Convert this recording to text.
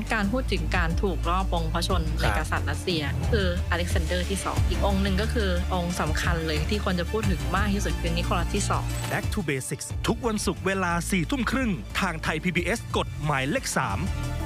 การพูดถึงการถูกลอบปลงพระชนในกษัตริย์รัสเซียคืออเล็กซานเดอร์ที่2อีกองค์หนึ่งก็คือองค์สำคัญเลยที่คนจะพูดถึงมากที่สุดคือนิโคลัสที่2 Back to Basics ทุกวันศุกร์เวลา 4 ทุ่มครึ่งทางไทย PBS กฎหมายเลข 3